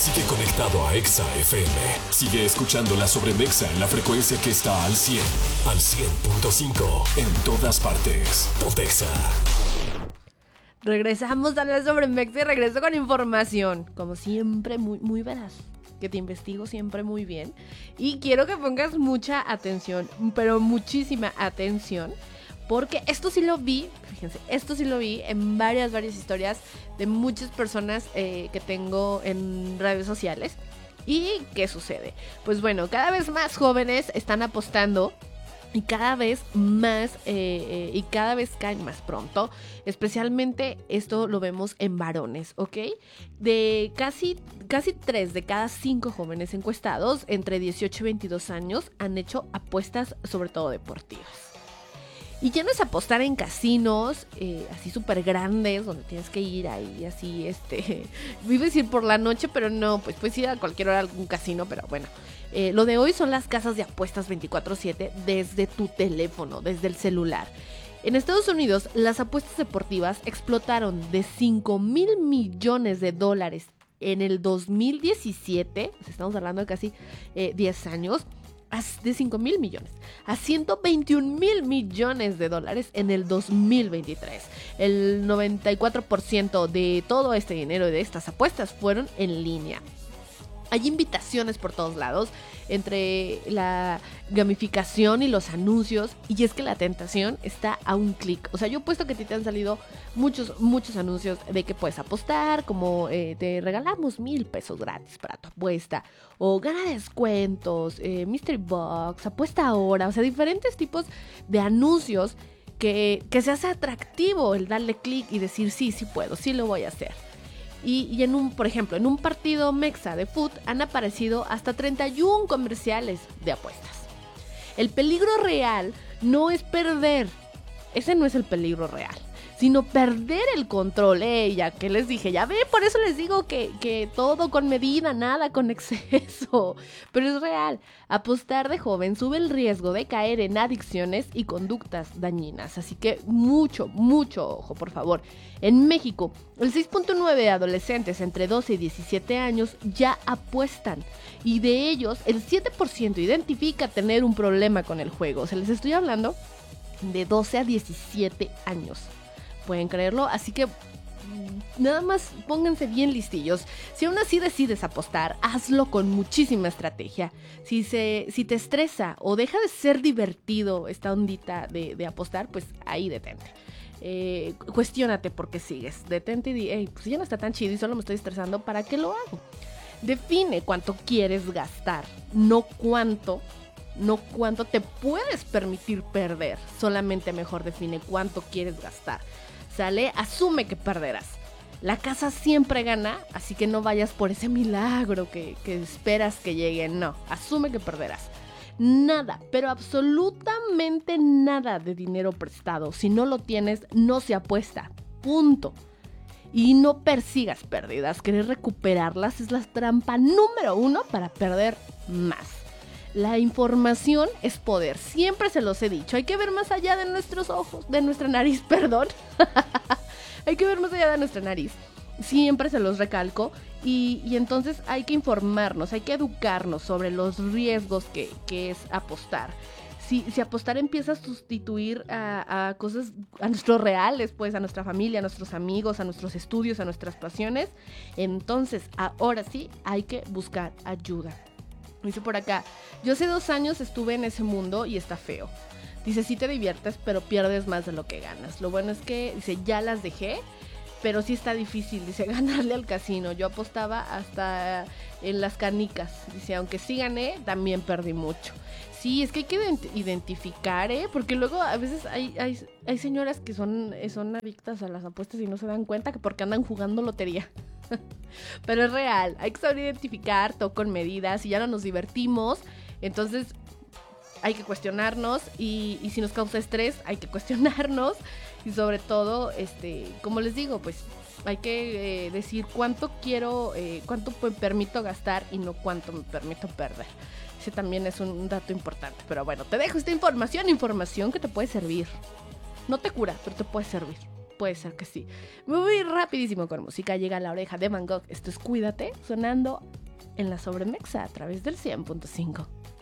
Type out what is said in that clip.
Sigue conectado a Exa FM. Sigue escuchando la Sobremexa en la frecuencia que está al 100. Al 100.5 en todas partes. Pontexa. Regresamos a la Sobremexa y regreso con información. Como siempre, muy veraz. Que te investigo siempre muy bien. Y quiero que pongas mucha atención, pero muchísima atención. Porque esto sí lo vi, fíjense, en varias historias de muchas personas que tengo en redes sociales. ¿Y qué sucede? Pues bueno, cada vez más jóvenes están apostando y cada vez más y cada vez caen más pronto. Especialmente esto lo vemos en varones, ¿ok? De casi 3 de cada 5 jóvenes encuestados entre 18 y 22 años han hecho apuestas, sobre todo deportivas. Y ya no es apostar en casinos así súper grandes, donde tienes que ir ahí así, iba a decir por la noche, pero no, pues ir a cualquier hora a algún casino, pero bueno. Lo de hoy son las casas de apuestas 24/7 desde tu teléfono, desde el celular. En Estados Unidos, las apuestas deportivas explotaron de $5,000 millones en el 2017, estamos hablando de casi 10 años, de 5,000 millones a 121,000 millones de dólares en el 2023. El 94% de todo este dinero y de estas apuestas fueron en línea. Hay invitaciones por todos lados, entre la gamificación y los anuncios, y es que la tentación está a un clic. O sea, yo he puesto que a ti te han salido muchos anuncios de que puedes apostar, como te regalamos $1,000 gratis para tu apuesta, o gana descuentos, Mystery Box, apuesta ahora, o sea, diferentes tipos de anuncios que se hace atractivo el darle clic y decir sí puedo, sí lo voy a hacer. Y por ejemplo, en un partido mexa de fútbol han aparecido hasta 31 comerciales de apuestas. El peligro real no es perder, ese no es el peligro real, sino perder el control. Ya que les dije, ya ve, por eso les digo que todo con medida, nada con exceso. Pero es real, apostar de joven sube el riesgo de caer en adicciones y conductas dañinas. Así que mucho ojo, por favor. En México, el 6.9 de adolescentes entre 12 y 17 años ya apuestan. Y de ellos, el 7% identifica tener un problema con el juego. O sea, les estoy hablando de 12 a 17 años. ¿Pueden creerlo? Así que nada más pónganse bien listillos. Si aún así decides apostar, hazlo con muchísima estrategia. Si te estresa o deja de ser divertido esta ondita de apostar, pues ahí detente. Cuestiónate por qué sigues. Detente y di, pues ya no está tan chido y solo me estoy estresando, ¿para qué lo hago? Define cuánto quieres gastar, no cuánto te puedes permitir perder. Solamente mejor define cuánto quieres gastar. ¿Sale? Asume que perderás. La casa siempre gana, así que no vayas por ese milagro que esperas que llegue. No, asume que perderás. Nada, pero absolutamente nada de dinero prestado. Si no lo tienes, no se apuesta. Punto. Y no persigas pérdidas. Querer recuperarlas es la trampa número 1 para perder más. La información es poder. Siempre se los he dicho. Hay que ver más allá de nuestros ojos, de nuestra nariz, perdón. Hay que ver más allá de nuestra nariz. Siempre se los recalco. Y entonces hay que informarnos, hay que educarnos sobre los riesgos que es apostar. Si apostar empieza a sustituir a cosas, a nuestros reales, pues a nuestra familia, a nuestros amigos, a nuestros estudios, a nuestras pasiones, entonces ahora sí hay que buscar ayuda. Dice por acá, yo hace 2 años estuve en ese mundo y está feo. Dice, sí te diviertes, pero pierdes más de lo que ganas. Lo bueno es que, dice, ya las dejé, pero sí está difícil, dice, ganarle al casino. Yo apostaba hasta en las canicas. Dice, aunque sí gané, también perdí mucho. Sí, es que hay que identificar, porque luego a veces hay señoras que son adictas a las apuestas y no se dan cuenta que porque andan jugando lotería. Pero es real, hay que saber identificar, todo con medidas. Si ya no nos divertimos, entonces hay que cuestionarnos y si nos causa estrés, hay que cuestionarnos. Y sobre todo, como les digo, pues hay que decir cuánto me permito gastar y no cuánto me permito perder. Ese también es un dato importante. Pero bueno, te dejo esta información que te puede servir. No te cura, pero te puede servir. Puede ser que sí. Me voy rapidísimo con música. Llega a la oreja de Van Gogh. Esto es Cuídate, sonando en la Sobremexa a través del 100.5.